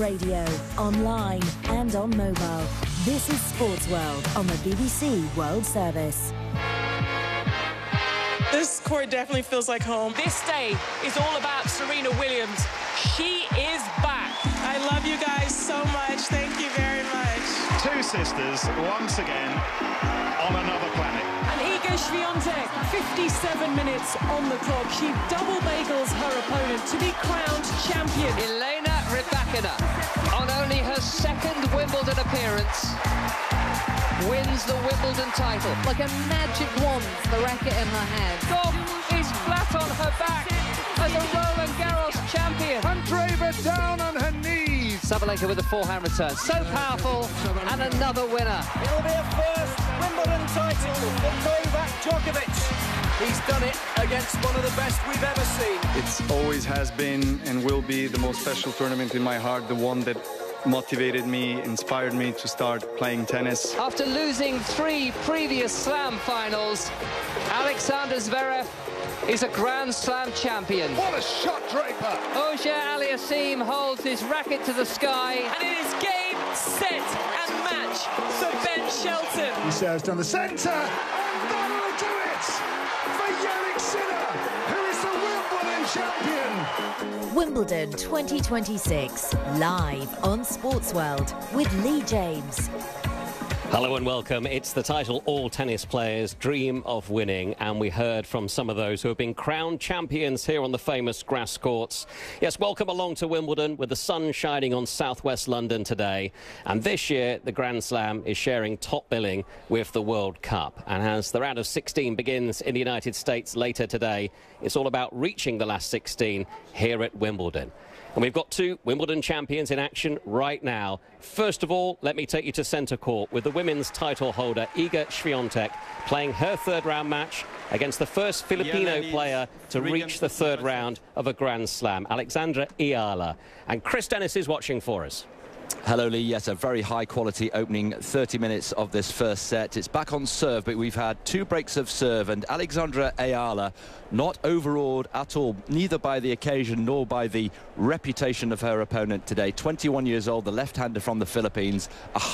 radio, online and on mobile. This is Sports World on the BBC World Service. This court definitely feels like home. This day is all about Serena Williams. She is back. I love you guys so much. Thank you very much. Two sisters once again on another planet. And Iga Swiatek, 57 minutes on the clock. She double bagels her opponent to be crowned champion. Elena Rybakina, on only her second Wimbledon appearance, wins the Wimbledon title. Like a magic wand, the racket in her hand. Goff is flat on her back as a Roland Garros champion. Andreeva down on her knees. Sabalenka with a forehand return. So powerful, and another winner. It'll be a first Wimbledon title for Novak Djokovic. He's done it against one of the best we've ever seen. It always has been and will be the most special tournament in my heart, the one that motivated me, inspired me to start playing tennis. After losing 3 previous Slam finals, Alexander Zverev is a Grand Slam champion. What a shot, Draper! Auger Aliassime holds his racket to the sky. And it is game, set and match for Ben Shelton. He serves down the centre, and that'll do it for Jannik Sinner, who is the Wimbledon champion. Wimbledon 2026, live on Sports World with Lee James. Hello and welcome. It's the title all tennis players dream of winning, and we heard from some of those who have been crowned champions here on the famous grass courts. Yes, welcome along to Wimbledon with the sun shining on southwest London today. And this year, the Grand Slam is sharing top billing with the World Cup. And as the round of 16 begins in the United States later today, it's all about reaching the last 16 here at Wimbledon. And we've got 2 Wimbledon champions in action right now. First of all, let me take you to centre court with the women's title holder, Iga Swiatek, playing her third-round match against the first Filipino player to reach the third round of a Grand Slam, Alexandra Ayala. And Chris Dennis is watching for us. Hello, Lee. Yes, a very high-quality opening 30 minutes of this first set. It's back on serve, but we've had 2 breaks of serve, and Alexandra Ayala not overawed at all, neither by the occasion nor by the reputation of her opponent today. 21 years old, the left-hander from the Philippines.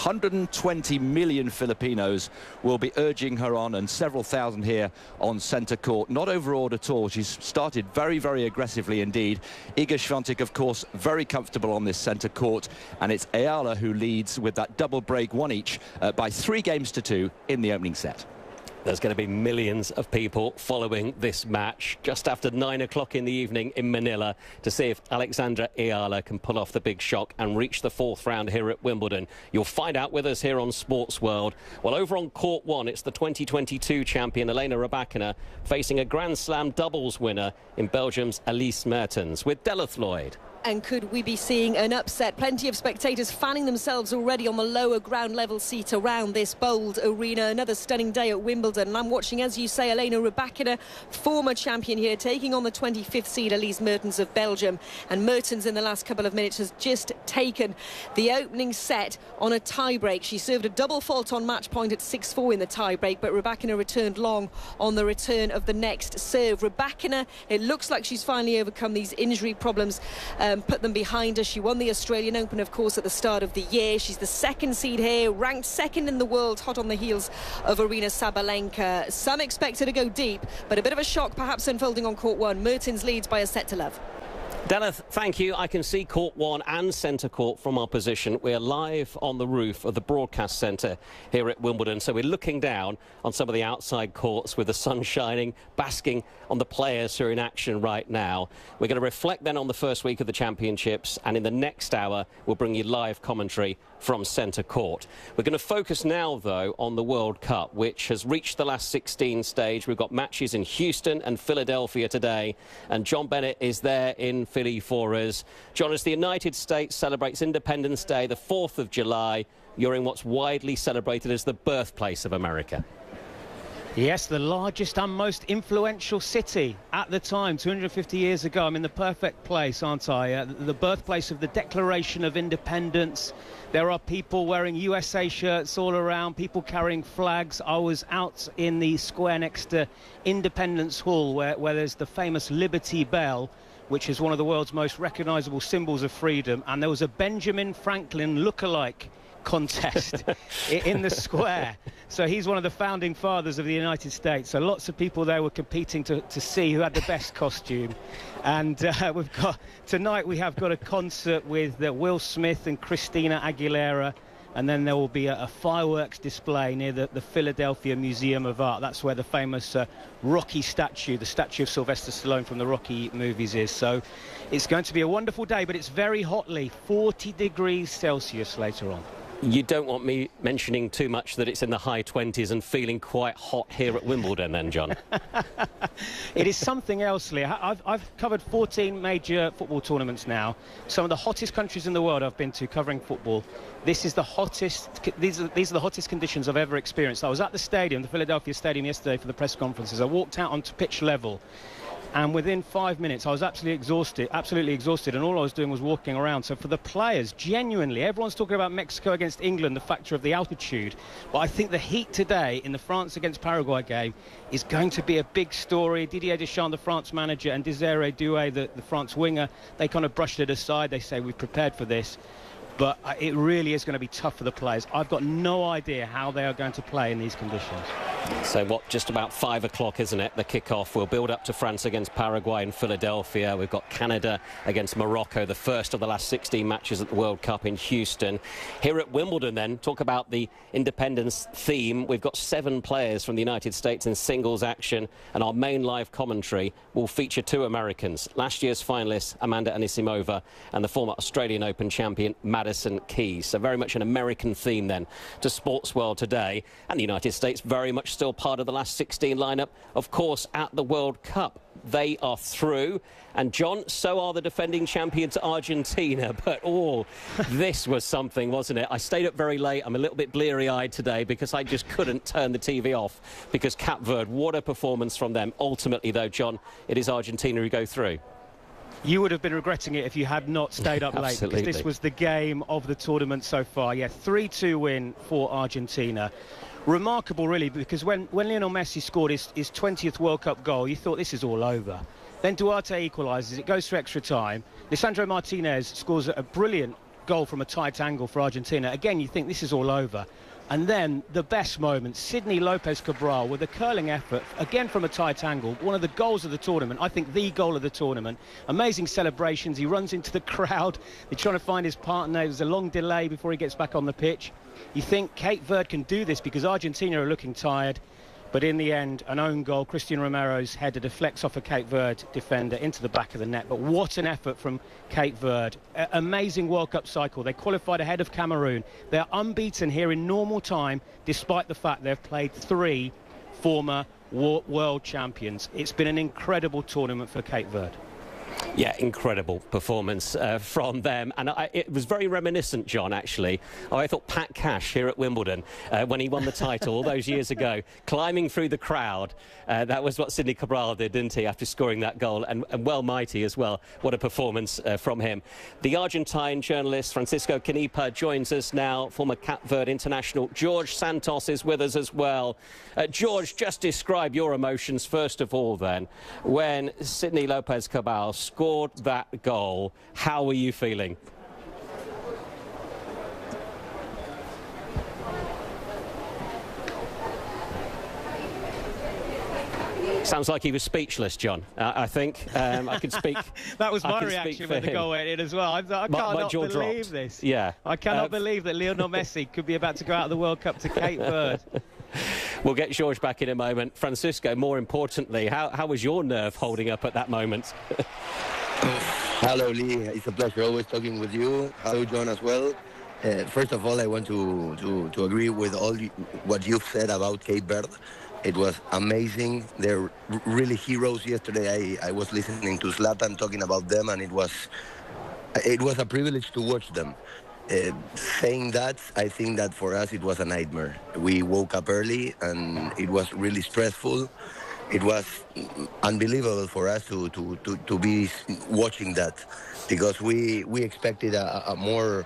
120 million Filipinos will be urging her on, and several thousand here on centre court. Not overawed at all. She's started very, very aggressively indeed. Iga Swiatek, of course, very comfortable on this centre court, and it's Ayala who leads with that double break, 1 each, by 3 games to 2 in the opening set. There's going to be millions of people following this match just after 9 o'clock in the evening in Manila to see if Alexandra Ayala can pull off the big shock and reach the 4th round here at Wimbledon. You'll find out with us here on Sports World. Well, over on court 1, it's the 2022 champion Elena Rybakina facing a Grand Slam doubles winner in Belgium's Elise Mertens with Delith Lloyd. And could we be seeing an upset? Plenty of spectators fanning themselves already on the lower ground level seat around this bold arena. Another stunning day at Wimbledon. And I'm watching, as you say, Elena Rybakina, former champion here, taking on the 25th seed Elise Mertens of Belgium. And Mertens in the last couple of minutes has just taken the opening set on a tie-break. She served a double fault on match point at 6-4 in the tie-break, but Rybakina returned long on the return of the next serve. Rybakina, it looks like she's finally overcome these injury problems, put them behind her. She won the Australian Open, of course, at the start of the year. She's the 2nd seed here, ranked 2nd in the world, hot on the heels of Aryna Sabalenka. Some expect her to go deep, but a bit of a shock perhaps unfolding on court 1. Mertens leads by a set to love. Delith, thank you. I can see court 1 and centre court from our position. We're live on the roof of the broadcast centre here at Wimbledon, so we're looking down on some of the outside courts with the sun shining, basking on the players who are in action right now. We're going to reflect then on the first week of the championships, and in the next hour we'll bring you live commentary from centre court. We're going to focus now, though, on the World Cup, which has reached the last 16 stage. We've got matches in Houston and Philadelphia today, and John Bennett is there in Philly for us. John, as the United States celebrates Independence Day, the 4th of July, you're in what's widely celebrated as the birthplace of America. Yes, the largest and most influential city at the time, 250 years ago. I'm in the perfect place, aren't I? The birthplace of the Declaration of Independence. There are people wearing USA shirts all around, people carrying flags. I was out in the square next to Independence Hall, where there's the famous Liberty Bell, which is one of the world's most recognisable symbols of freedom, and there was a Benjamin Franklin look-alike contest in the square. So he's one of the founding fathers of the United States. So lots of people there were competing to see who had the best costume. And tonight we have got a concert with Will Smith and Christina Aguilera. And then there will be a fireworks display near the Philadelphia Museum of Art. That's where the famous Rocky statue, the statue of Sylvester Stallone from the Rocky movies is. So it's going to be a wonderful day, but it's very hotly, 40 degrees Celsius later on. You don't want me mentioning too much that it's in the high 20s and feeling quite hot here at Wimbledon then, John? It is something else, Lee. I've covered 14 major football tournaments now. Some of the hottest countries in the world I've been to covering football. This is the hottest. These are the hottest conditions I've ever experienced. I was at the stadium, the Philadelphia Stadium, yesterday for the press conferences. I walked out onto pitch level, and within 5 minutes I was absolutely exhausted, and all I was doing was walking around. So for the players, genuinely, everyone's talking about Mexico against England, the factor of the altitude, but I think the heat today in the France against Paraguay game is going to be a big story. Didier Deschamps, the France manager, and Désiré Doué, the France winger, they kind of brushed it aside. They say we've prepared for this. But it really is going to be tough for the players. I've got no idea how they are going to play in these conditions. So just about 5 o'clock, isn't it? The kickoff will build up to France against Paraguay in Philadelphia. We've got Canada against Morocco, the first of the last 16 matches at the World Cup in Houston. Here at Wimbledon, then, talk about the independence theme. We've got 7 players from the United States in singles action, and our main live commentary will feature 2 Americans. Last year's finalists, Amanda Anisimova, and the former Australian Open champion, Madison Keys. So very much an American theme, then, to Sports World today. And the United States very much still part of the last 16 lineup, of course, at the World Cup. They are through, and John, so are the defending champions Argentina. But this was something, wasn't it? I stayed up very late. I'm a little bit bleary-eyed today because I just couldn't turn the TV off, because Cape Verde, what a performance from them. Ultimately, though, John, it is Argentina who go through. You would have been regretting it if you had not stayed up late, because this was the game of the tournament so far. Yeah, 3-2 win for Argentina. Remarkable, really, because when Lionel Messi scored his 20th World Cup goal, you thought this is all over. Then Duarte equalises, it goes to extra time. Lisandro Martinez scores a brilliant goal from a tight angle for Argentina. Again, you think this is all over. And then the best moment, Sidney Lopez Cabral with a curling effort, again from a tight angle, one of the goals of the tournament, I think the goal of the tournament. Amazing celebrations, he runs into the crowd, they're trying to find his partner, there's a long delay before he gets back on the pitch. You think Cape Verde can do this because Argentina are looking tired, but in the end, an own goal. Christian Romero's header deflects off a Cape Verde defender into the back of the net. But what an effort from Cape Verde. Amazing World Cup cycle. They qualified ahead of Cameroon. They're unbeaten here in normal time, despite the fact they've played 3 former world champions. It's been an incredible tournament for Cape Verde. Yeah, incredible performance from them. And it was very reminiscent, John, actually. I thought Pat Cash here at Wimbledon, when he won the title all those years ago, climbing through the crowd. That was what Sidney Cabral did, didn't he, after scoring that goal? And well mighty as well. What a performance from him. The Argentine journalist Francisco Canepa joins us now, former Cape Verde international. George Santos is with us as well. George, just describe your emotions first of all then. When Sidney Lopez Cabral scored that goal, how were you feeling? Sounds like he was speechless, John. I think I could speak. That was my reaction when the goal went in as well. I cannot believe this. Yeah, I cannot believe that Lionel Messi could be about to go out of the World Cup to Cape Verde. We'll get George back in a moment. Francisco, more importantly, how was your nerve holding up at that moment? Hello, Lee. It's a pleasure always talking with you. Hello, John, as well. First of all, I want to agree with all what you've said about Cape Verde. It was amazing. They're really heroes. Yesterday, I was listening to Zlatan talking about them, and it was a privilege to watch them. Saying that, I think that for us it was a nightmare. We woke up early, and it was really stressful. It was unbelievable for us to be watching that, because we expected a more,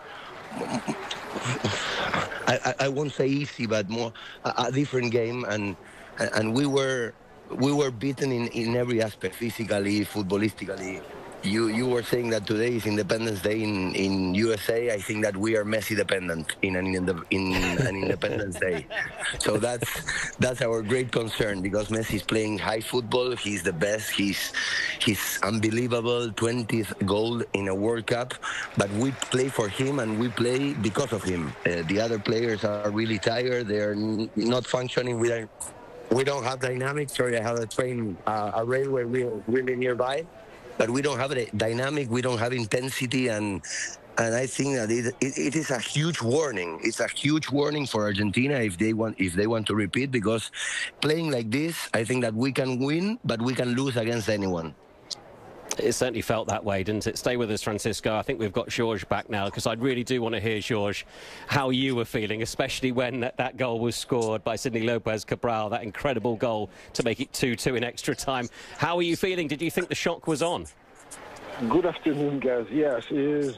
I won't say easy, but more a different game, and we were beaten in every aspect, physically, footballistically. you were saying that today is Independence Day in USA. I think that we are Messi dependent in an Independence Day. So that's our great concern, because Messi is playing high football. He's the best. He's unbelievable. 20th goal in a World Cup. But we play for him and we play because of him. The other players are really tired. They are not functioning. We don't have dynamic. Sorry, I have a railway really nearby. But we don't have a dynamic, we don't have intensity, and I think that it is a huge warning. It's a huge warning for Argentina if they want to repeat, because playing like this, I think that we can win, but we can lose against anyone. It certainly felt that way, didn't it? Stay with us, Francisco. I think we've got George back now, because I really do want to hear, George, how you were feeling, especially when that goal was scored by Sidney Lopez Cabral, that incredible goal to make it 2-2 in extra time. How were you feeling? Did you think the shock was on? Good afternoon, guys. Yes, it is.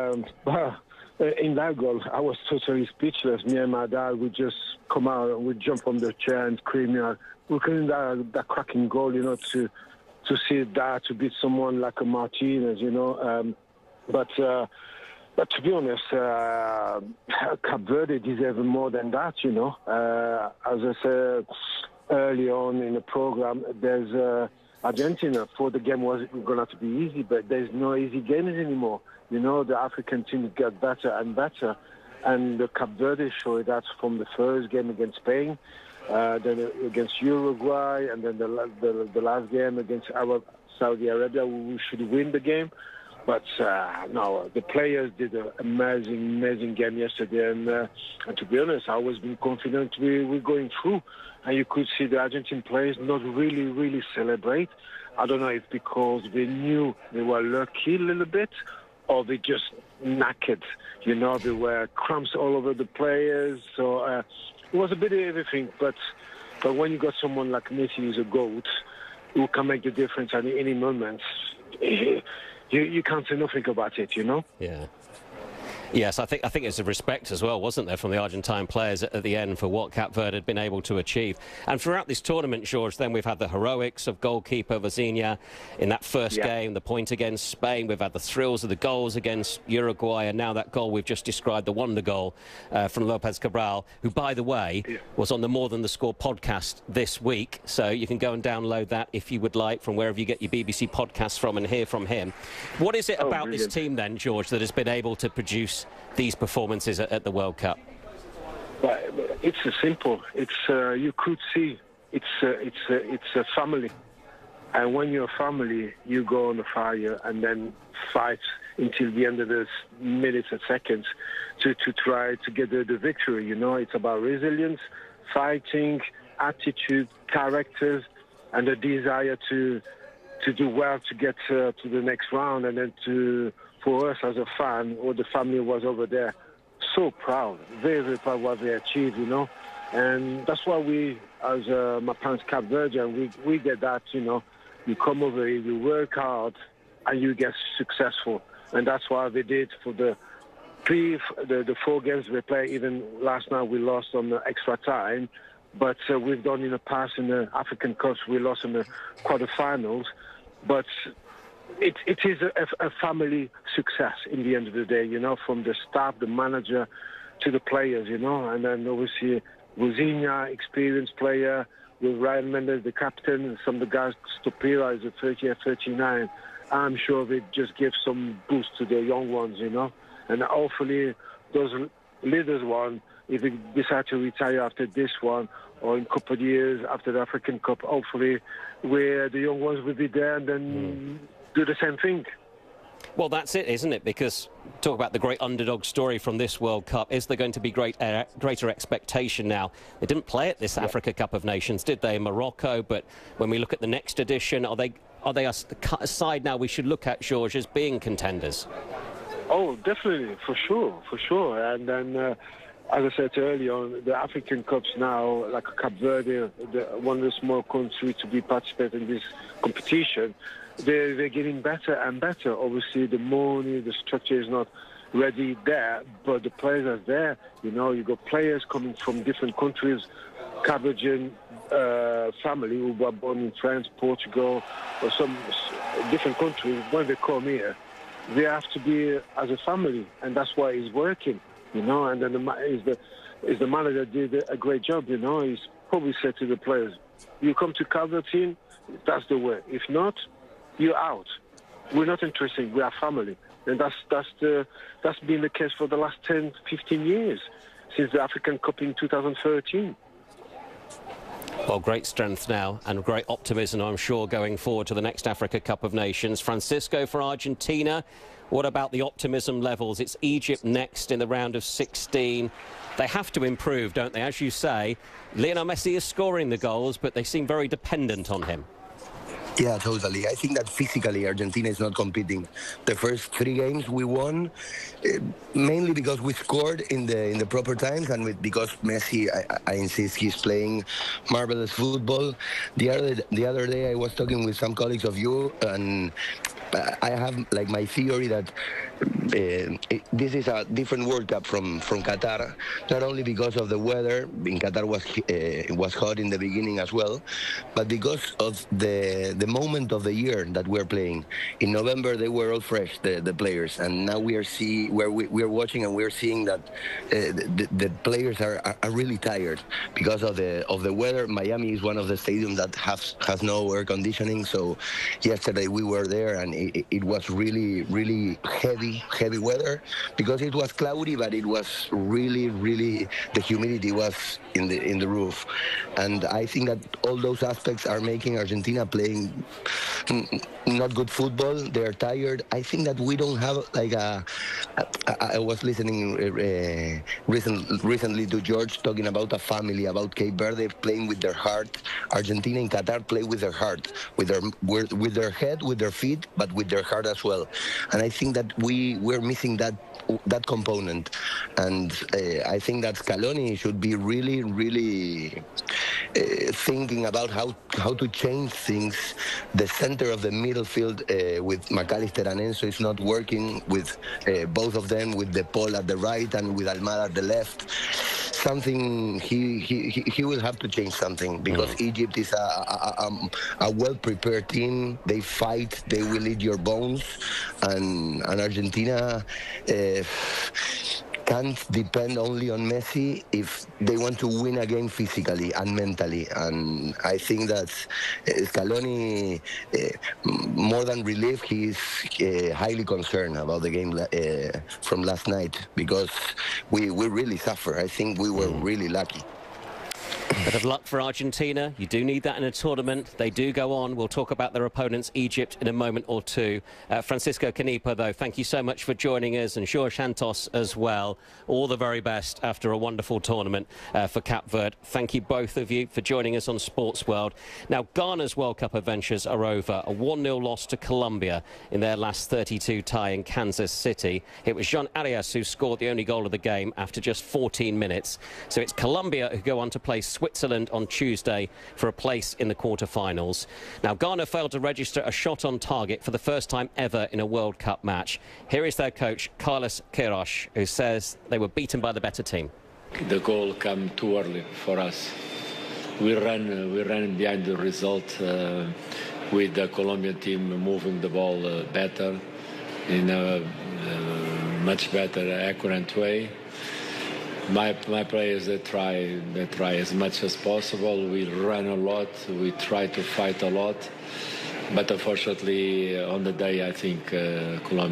In that goal, I was totally speechless. Me and my dad would just come out and we'd jump from the chair and scream. We couldn't that cracking goal, to see that, to beat someone like a Martinez, but to be honest, Cape Verde deserve more than that, As I said early on in the program, there's Argentina. For the game was going to be easy, but there's no easy games anymore. The African teams get better and better, and the Cape Verde showed that from the first game against Spain. Then against Uruguay, and then the last game against Saudi Arabia, we should win the game. But no, the players did an amazing game yesterday, and to be honest, I was being confident we're going through. And you could see the Argentine players not really celebrate. I don't know if because they knew they were lucky a little bit, or they just knackered. There were cramps all over the players, so. It was a bit of everything, but when you got someone like Messi who's a GOAT, who can make the difference at any moment, you can't say nothing about it, Yeah. Yes, I think it's a respect as well, wasn't there, from the Argentine players at the end for what Cape Verde had been able to achieve. And throughout this tournament, George, then we've had the heroics of goalkeeper Vozinha in that first game, the point against Spain. We've had the thrills of the goals against Uruguay, and now that goal we've just described, the wonder goal from Lopez Cabral, who, by the way, was on the More Than the Score podcast this week. So you can go and download that if you would like from wherever you get your BBC podcasts from and hear from him. What is it about this team then, George, that has been able to produce these performances at the World Cup? It's simple. It's you could see it's a family, and when you're a family, you go on the fire and then fight until the end of the minutes and seconds to try to get the victory. It's about resilience, fighting, attitude, characters, and the desire to do well to get to the next round, and then for us as a fan, or the family was over there, so proud, very proud what they achieved, and that's why we, as my parents, Cape Verdean, we get that, you come over here, you work hard, and you get successful, and that's what they did for the 4 games we played. Even last night we lost on the extra time, but we've done in the past in the African Cups, we lost in the quarterfinals, but it is a family success in the end of the day, from the staff, the manager, to the players, and then obviously Vozinha, experienced player, with Ryan Mendes, the captain, and some of the guys, Stopira is a 30 or 39. I'm sure they just give some boost to the young ones, and hopefully those leaders if they decide to retire after this one, or in a couple of years after the African Cup, hopefully where the young ones will be there and then do the same thing. Well, that's it, isn't it? Because talk about the great underdog story from this World Cup. Is there going to be greater expectation now? They didn't play at this Africa Cup of Nations, did they, in Morocco? But when we look at the next edition, are they a side now we should look at, George, as being contenders? Oh, definitely, for sure. And then, as I said earlier on, the African Cups now, like Cape Verde, one of the small countries to be participating in this competition, they're getting better and better. Obviously, the money, the structure is not ready there, but the players are there. You got players coming from different countries, Cape Verdean family who were born in France, Portugal, or some different countries, when they come here, they have to be as a family, and that's why he's working, you know. And then the manager did a great job, you know. He's probably said to the players, "You come to Calverton, that's the way. If not, you're out. We're not interested. We are family." And that's been the case for the last 10, 15 years, since the African Cup in 2013. Well, great strength now and great optimism, I'm sure, going forward to the next Africa Cup of Nations. Francisco, for Argentina, what about the optimism levels? It's Egypt next in the round of 16. They have to improve, don't they? As you say, Lionel Messi is scoring the goals, but they seem very dependent on him. Yeah, totally. I think that physically Argentina is not competing. The first 3 games we won, mainly because we scored in the proper times, and because Messi, I insist, he's playing marvelous football. The other day I was talking with some colleagues of you, and I have like my theory that this is a different World Cup from Qatar, not only because of the weather. In Qatar it was hot in the beginning as well, but because of the moment of the year that we're playing. In November they were all fresh, the players, and now we are watching and we're seeing that the players are really tired because of the weather. Miami is one of the stadiums that has no air conditioning, so yesterday we were there and it was really, really heavy weather because it was cloudy, but it was really the humidity was in the roof, and I think that all those aspects are making Argentina playing not good football. They're tired. I think that we don't have like I was listening recently to George talking about a family, about Cape Verde playing with their heart. Argentina and Qatar play with their heart, with their head, with their feet, but with their heart as well. And I think that we're missing that component. And I think that Scaloni should be really thinking about how to change things. The center of the middle field with McAllister and Enzo is not working, with both of them, with De Paul at the right and with Almada at the left. Something he will have to change something, because Egypt is a well-prepared team. They fight, they will eat your bones, and Argentina can't depend only on Messi if they want to win a game physically and mentally. And I think that Scaloni, more than relief, he is highly concerned about the game from last night, because we really suffer. I think we were really lucky. Bit of luck for Argentina. You do need that in a tournament. They do go on. We'll talk about their opponents, Egypt, in a moment or two. Francisco Canepa, though, thank you so much for joining us, and Jorge Santos as well. All the very best after a wonderful tournament for Cape Verde. Thank you, both of you, for joining us on Sports World. Now, Ghana's World Cup adventures are over. A 1-0 loss to Colombia in their last 32 tie in Kansas City. It was Jean Arias who scored the only goal of the game after just 14 minutes. So it's Colombia who go on to play Switzerland on Tuesday for a place in the quarter-finals. Now, Ghana failed to register a shot on target for the first time ever in a World Cup match. Here is their coach, Carlos Queiroz, who says they were beaten by the better team. The goal came too early for us. We ran behind the result with the Colombian team moving the ball better, in a much better, accurate way. My players, they try as much as possible. We run a lot, we try to fight a lot, but unfortunately on the day I think Colombia